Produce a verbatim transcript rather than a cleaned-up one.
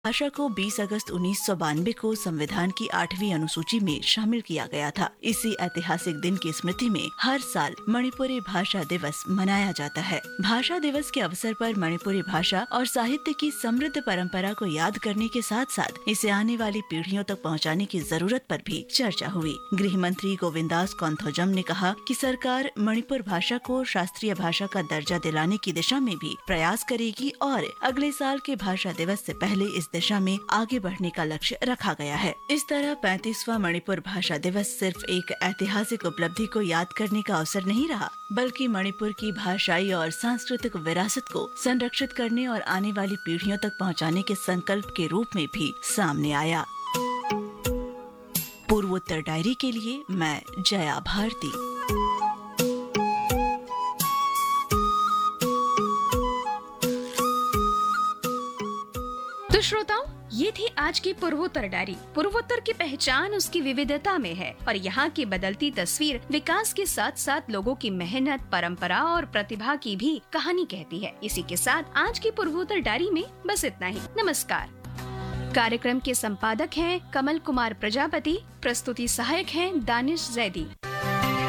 भाषा को बीस अगस्त उन्नीस सौ बानवे को संविधान की आठवीं अनुसूची में शामिल किया गया था। इसी ऐतिहासिक दिन की स्मृति में हर साल मणिपुरी भाषा दिवस मनाया जाता है। भाषा दिवस के अवसर पर मणिपुरी भाषा और साहित्य की समृद्ध परंपरा को याद करने के साथ साथ इसे आने वाली पीढ़ियों तक पहुंचाने की जरूरत पर भी चर्चा हुई। गृह मंत्री गोविंदास कौंथोजम ने कहा कि सरकार मणिपुर भाषा को शास्त्रीय भाषा का दर्जा दिलाने की दिशा में भी प्रयास करेगी और अगले साल के भाषा दिवस से पहले इस दिशा में आगे बढ़ने का लक्ष्य रखा गया है। इस तरह पैंतीसवां मणिपुर भाषा दिवस सिर्फ एक ऐतिहासिक उपलब्धि को याद करने का अवसर नहीं रहा, बल्कि मणिपुर की भाषाई और सांस्कृतिक विरासत को संरक्षित करने और आने वाली पीढ़ियों तक पहुंचाने के संकल्प के रूप में भी सामने आया। पूर्वोत्तर डायरी के लिए मैं जया भारती। तो श्रोताओं, ये थी आज की पूर्वोत्तर डायरी। पूर्वोत्तर की पहचान उसकी विविधता में है और यहाँ की बदलती तस्वीर विकास के साथ साथ लोगों की मेहनत, परंपरा और प्रतिभा की भी कहानी कहती है। इसी के साथ आज की पूर्वोत्तर डायरी में बस इतना ही। नमस्कार। कार्यक्रम के संपादक हैं कमल कुमार प्रजापति, प्रस्तुति सहायक हैं दानिश जैदी।